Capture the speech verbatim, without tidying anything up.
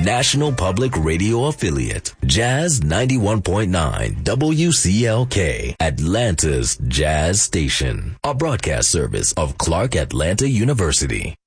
national public radio affiliate, Jazz ninety-one point nine W C L K, Atlanta's Jazz Station, a broadcast service of Clark Atlanta University.